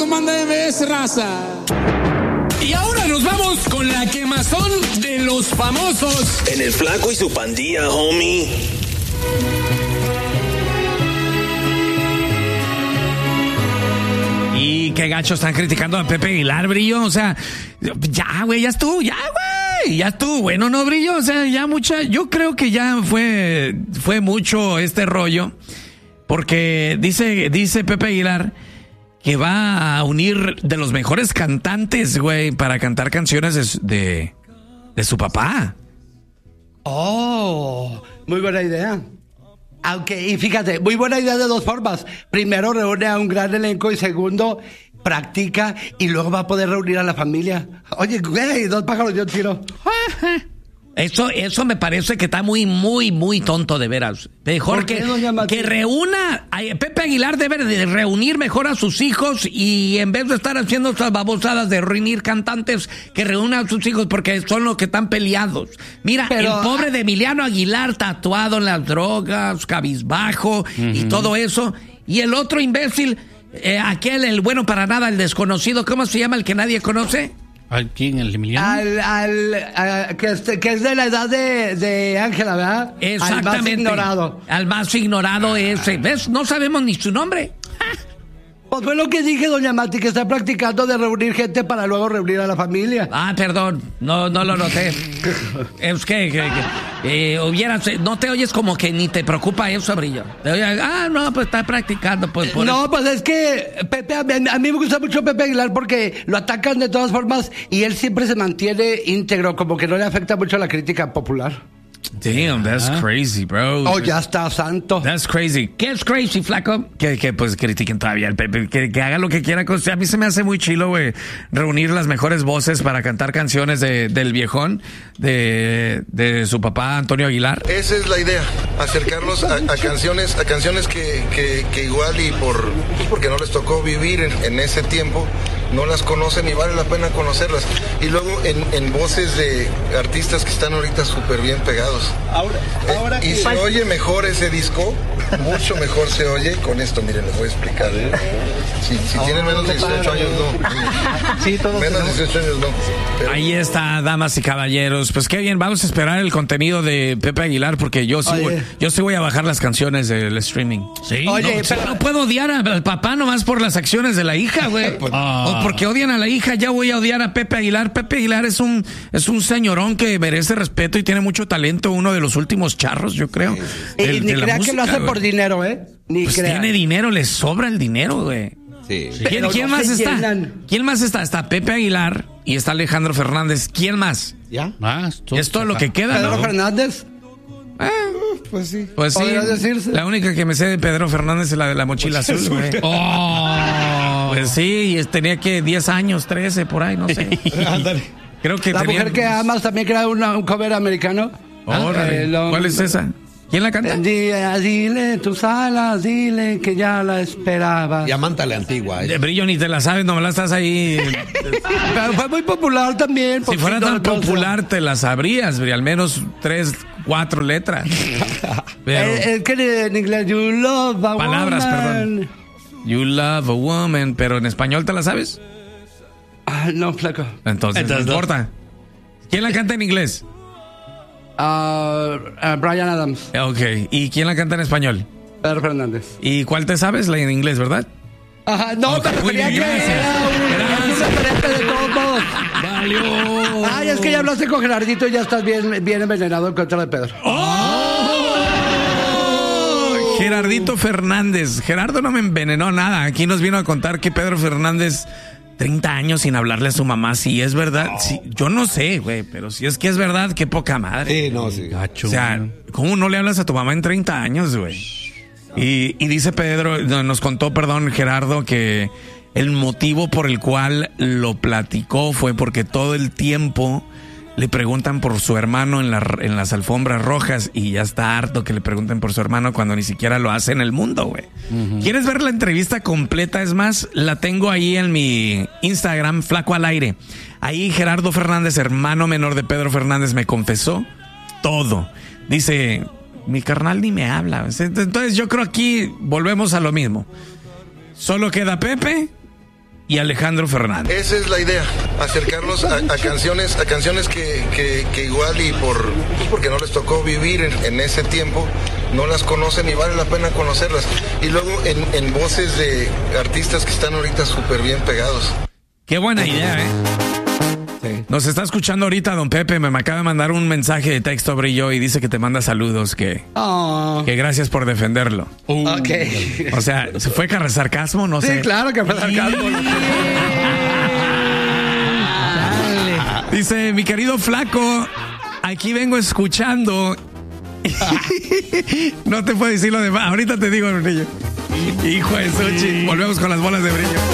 ¿Cómo anda de vez, raza? Y ahora nos vamos con la quemazón de los famosos. En el Flaco y su pandilla, homie. Y qué gacho están criticando a Pepe Aguilar, Brillo. O sea, ya, güey, ya estuvo, bueno, no, Brillo. O sea, ya yo creo que ya fue mucho este rollo. Porque dice Pepe Aguilar que va a unir de los mejores cantantes, güey, para cantar canciones de su papá. Oh, muy buena idea. Aunque, y fíjate, muy buena idea de dos formas. Primero, reúne a un gran elenco y segundo, practica y luego va a poder reunir a la familia. Oye, güey, dos pájaros de un tiro. Eso me parece que está muy, muy, muy tonto de veras. Mejor que reúna. Pepe Aguilar debe de reunir mejor a sus hijos y en vez de estar haciendo estas babosadas de reunir cantantes, que reúna a sus hijos porque son los que están peleados. Mira, el pobre de Emiliano Aguilar tatuado en las drogas, cabizbajo y todo eso. Y el otro imbécil, el bueno para nada, el desconocido, ¿cómo se llama el que nadie conoce? ¿Quién? ¿El Emiliano? Que es de la edad de Ángela, ¿verdad? Exactamente. Al más ignorado. Al más ignorado ese. ¿Ves? No sabemos ni su nombre. Pues fue lo que dije, doña Mati, que está practicando de reunir gente para luego reunir a la familia. Ah, perdón, no lo noté. Es que no te oyes como que ni te preocupa eso, Brillo. Te oyes, no, pues está practicando. Pues, no, pues es que Pepe, a mí me gusta mucho Pepe Aguilar porque lo atacan de todas formas y él siempre se mantiene íntegro, como que no le afecta mucho la crítica popular. Damn, that's crazy, bro. Oh, ya está santo. That's crazy. ¿Qué es crazy, Flaco? Que pues critiquen todavía al Pepe, que haga lo que quiera. A mí se me hace muy chilo, güey, reunir las mejores voces para cantar canciones del viejón, de su papá Antonio Aguilar. Esa es la idea, acercarlos a canciones que igual y porque no les tocó vivir en ese tiempo, no las conocen y vale la pena conocerlas. Y luego en voces de artistas que están ahorita súper bien pegados. Ahora y se oye mejor ese disco, mucho mejor se oye con esto. Miren, les voy a explicar. Si tienen menos de 18 años, no. Sí, todos menos de 18 años, no. Pero... Ahí está, damas y caballeros. Pues qué bien, vamos a esperar el contenido de Pepe Aguilar porque yo sí voy a bajar las canciones del streaming. Sí. Oye, pero no puedo odiar al papá nomás por las acciones de la hija, güey. O porque odian a la hija, ya voy a odiar a Pepe Aguilar. Pepe Aguilar es un señorón que merece respeto y tiene mucho talento, uno de los últimos charros, yo creo. Ni crea que lo hace por dinero, Ni pues crea. Tiene dinero, le sobra el dinero, güey. Sí. ¿Quién más está? ¿Quién más está? Está Pepe Aguilar y está Alejandro Fernández. ¿Quién más? ¿Ya? Es todo lo que queda, ¿Pedro ¿no? Fernández? Pues sí. Pues sí. Decirse. La única que me sé de Pedro Fernández es la de la mochila azul, güey. Pues sí, tenía que 10 años, 13, por ahí, no sé. Creo que La mujer que amas también crea un cover americano. ¿Cuál es esa? ¿Quién la canta? Dile tus alas, dile que ya la esperaba. Llamanta la antigua. Brillo, ni te la sabes, no me la estás ahí. Pero fue muy popular también. Si fuera tan popular, te la sabrías, Brillo, al menos 3, 4 letras. Pero... Es que en inglés, you love a palabras, woman. perdón. You love a woman, pero en español, ¿te la sabes? No, Flaco. Entonces no importa. ¿Quién la canta en inglés? Bryan Adams. Ok, ¿y quién la canta en español? Pedro Fernández. ¿Y cuál te sabes? La en inglés, ¿verdad? Ajá, no, okay, pero quería que era un referente de todos modos. Valió. Ay, es que ya hablaste con Gerardito y ya estás bien envenenado en contra de Pedro. Gerardito Fernández. Gerardo no me envenenó nada. Aquí nos vino a contar que Pedro Fernández... 30 años sin hablarle a su mamá, si es verdad, sí, yo no sé, güey, pero si es que es verdad, qué poca madre. Sí, no, sí. Gacho, o sea, ¿cómo no le hablas a tu mamá en 30 años, güey? Y dice Pedro, nos contó, Gerardo, que el motivo por el cual lo platicó fue porque todo el tiempo le preguntan por su hermano en las alfombras rojas y ya está harto que le pregunten por su hermano cuando ni siquiera lo hace en el mundo, güey. Uh-huh. ¿Quieres ver la entrevista completa? Es más, la tengo ahí en mi Instagram, Flaco al Aire. Ahí Gerardo Fernández, hermano menor de Pedro Fernández, me confesó todo. Dice, mi carnal ni me habla. Entonces yo creo aquí volvemos a lo mismo. Solo queda Pepe y Alejandro Fernández. Esa es la idea, acercarlos a canciones que igual y porque no les tocó vivir en ese tiempo, no las conocen y vale la pena conocerlas. Y luego en voces de artistas que están ahorita súper bien pegados. Qué buena idea, ¿eh? Sí. Nos está escuchando ahorita don Pepe, me acaba de mandar un mensaje de texto, Brillo, y dice que te manda saludos, que gracias por defenderlo. Ok. O sea, ¿se fue sarcasmo? No sé. Sí, claro que fue sarcasmo. Dice, mi querido Flaco, aquí vengo escuchando. No te puedo decir lo demás. Ahorita te digo, Brillo. Hijo de Xochitl. Volvemos con las bolas de Brillo.